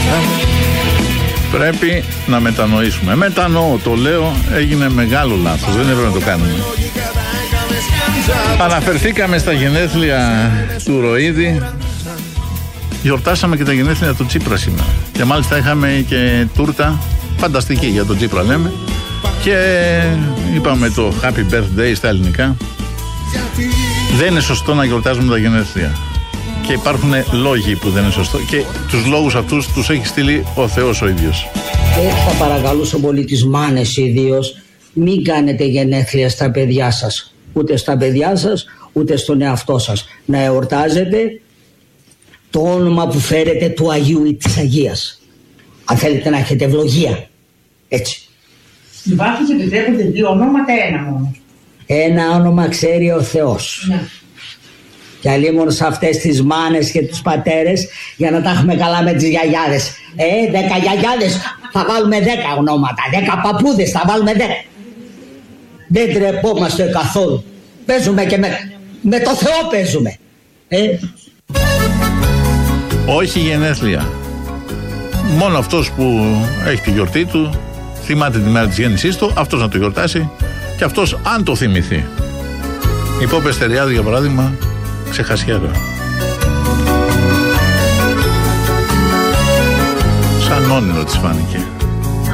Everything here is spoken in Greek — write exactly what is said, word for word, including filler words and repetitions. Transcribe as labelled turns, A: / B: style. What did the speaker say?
A: Πρέπει να μετανοήσουμε. Μετανοώ, το λέω, έγινε μεγάλο λάθος. Δεν έπρεπε να το κάνουμε. Αναφερθήκαμε στα γενέθλια του Ροίδη. Γιορτάσαμε και τα γενέθλια του Τσίπρα σήμερα. Και μάλιστα είχαμε και τούρτα. Φανταστική για τον Τσίπρα λέμε. Και είπαμε το Happy Birthday στα ελληνικά. Δεν είναι σωστό να γιορτάζουμε τα γενέθλια. Και υπάρχουν λόγοι που δεν είναι σωστό. Και τους λόγους αυτούς τους έχει στείλει ο Θεός ο ίδιος.
B: Και θα παρακαλούσα πολύ τις μάνες ιδίως, μην κάνετε γενέθλια στα παιδιά σας. Ούτε στα παιδιά σας, ούτε στον εαυτό σας. Να εορτάζετε το όνομα που φέρετε του Αγίου ή της Αγίας. Αν θέλετε να έχετε ευλογία. Έτσι.
C: Στην Πάτρας επιτρέπονται δύο ονόματα, ένα μόνο.
B: Ένα όνομα ξέρει ο Θεός.
C: Ναι.
B: Και αλλήμον σε αυτές τις μάνες και τους πατέρες για να τα έχουμε καλά με τις γιαγιάδες. Ε, δέκα γιαγιάδες θα βάλουμε δέκα ονόματα. Δέκα παππούδες θα βάλουμε δέκα. Δεν τρεπόμαστε καθόλου. Παίζουμε και με, με το Θεό παίζουμε. Ε.
A: Όχι γενέθλια. Μόνο αυτός που έχει τη γιορτή του, θυμάται τη μέρα της γέννησής του, αυτός να το γιορτάσει και αυτός αν το θυμηθεί. Η Πόπε Στεριάδη για παράδειγμα, ξεχασιέρα. Σαν όνειρο της φάνηκε.